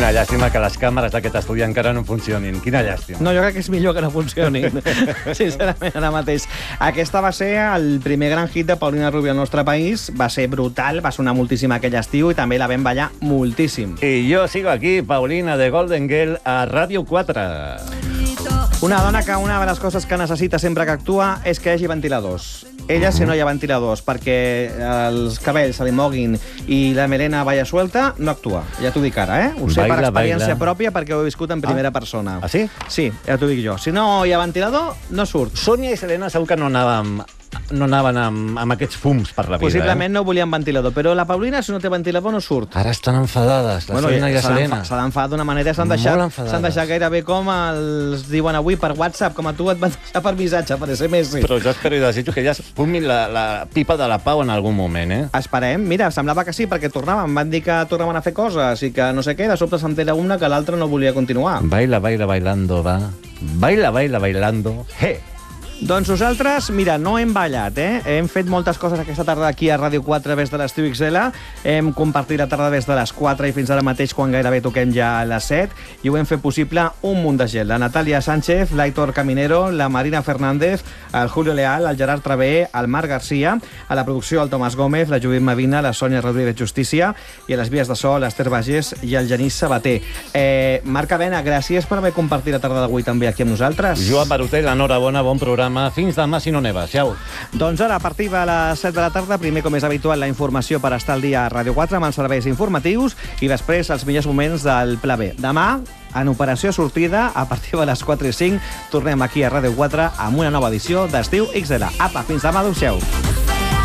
Quina llàstima que les càmeres d'aquest estudi encara no funcionin. Quina llàstima. No, jo crec que és millor que no funcionin. Sincerament, ara mateix. Aquesta va ser el primer gran hit de Paulina Rubio al nostre país. Va ser brutal, va sonar moltíssim aquell estiu i també la vam ballar moltíssim. I jo sigo aquí, Paulina de Golden Girl, a Ràdio 4. Una dona que una de les coses que necessita sempre que actua és que hi hagi ventiladors. Ella, si no hi ha ventiladors perquè els cabells se li moguin i la melena vaya suelta, no actua. Ja t'ho dic ara, eh? Ho sé per experiència pròpia perquè ho he viscut en primera persona. Ah, sí? Sí, ja t'ho dic jo. Si no hi ha ventilador, no surt. Sònia i Selena segur que no anaven amb aquests fums per la vida. Possiblement no volien ventilador, però la Paulina, si no té ventilador, no surt. Ara estan enfadades, la Sònia i la Selena. S'ha d'enfadar d'una manera, s'han deixat gairebé com els diuen avui per WhatsApp, com a tu et van deixar per missatge, per SMS. Però jo espero i desitjo que ja es fumin la pipa de la pau en algun moment, eh? Esperem. Mira, semblava que sí, perquè tornaven. Van dir que tornaven a fer coses i que no sé què, de sobte s'entera una que l'altra no volia continuar. Baila, baila, bailando, va. Baila, baila, bailando. Doncs nosaltres, mira, no hem ballat, eh? Hem fet moltes coses aquesta tarda aquí a Ràdio 4 des de l'Estiu XL. Hem compartit la tarda des de les 4 i fins ara mateix quan gairebé toquem ja a les 7 i ho hem fet possible un munt de gent. La Natàlia Sánchez, l'Aitor Caminero, la Marina Fernández, el Julio Leal, el Gerard Travé, el Marc Garcia, a la producció el Tomàs Gómez, la Judit Medina, la Sònia Rodríguez Justícia i a les vies de so l'Ester Bagés i el Genís Sabater. Marc Avena, gràcies per haver compartit la tarda d'avui també aquí amb nosaltres. Joan Barutel, enhorabona, bon programa. Fins demà, si no neva. Ciao. Doncs ara, a partir de les 7 de la tarda, primer, com és habitual, la informació per estar al dia a Ràdio 4 amb els serveis informatius i després els millors moments del Pla B. Demà, en Operació Sortida, a partir de les 4 i 5, tornem aquí a Ràdio 4 amb una nova edició d'Estiu XL. Apa, fins demà, adéu-siau.